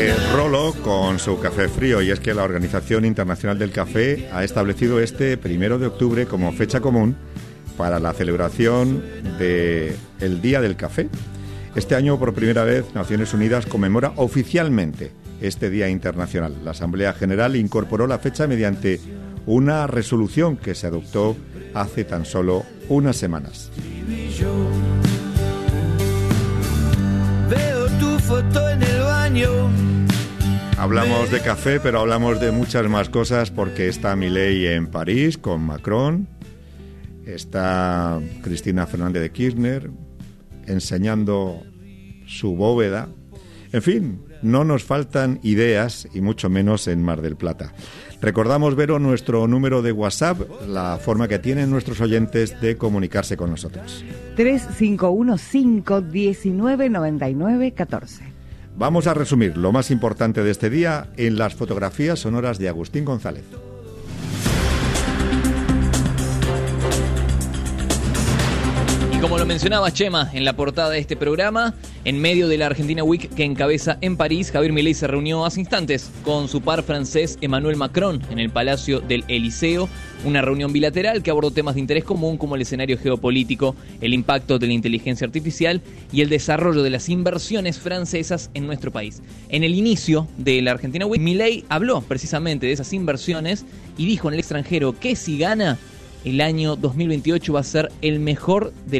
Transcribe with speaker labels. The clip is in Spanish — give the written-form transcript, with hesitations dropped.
Speaker 1: Rolo con su café frío, y es que la Organización Internacional del Café ha establecido este 1 de octubre como fecha común para la celebración del Día del Café. Este año, por primera vez, Naciones Unidas conmemora oficialmente este Día Internacional. La Asamblea General incorporó la fecha mediante una resolución que se adoptó hace tan solo unas semanas.
Speaker 2: Veo tu foto en el baño.
Speaker 1: Hablamos de café, pero hablamos de muchas más cosas, porque está Milei en París con Macron, está Cristina Fernández de Kirchner enseñando su bóveda. En fin, no nos faltan ideas, y mucho menos en Mar del Plata. Recordamos, Vero, nuestro número de WhatsApp, la forma que tienen nuestros oyentes de comunicarse con nosotros.
Speaker 3: 3515-1999-14.
Speaker 1: Vamos a resumir lo más importante de este día en las fotografías sonoras de Agustín González.
Speaker 4: Como lo mencionaba Chema en la portada de este programa, en medio de la Argentina Week que encabeza en París, Javier Milei se reunió hace instantes con su par francés Emmanuel Macron en el Palacio del Elíseo, una reunión bilateral que abordó temas de interés común como el escenario geopolítico, el impacto de la inteligencia artificial y el desarrollo de las inversiones francesas en nuestro país. En el inicio de la Argentina Week, Milei habló precisamente de esas inversiones y dijo en el extranjero que si gana, el año 2028 va a ser el mejor de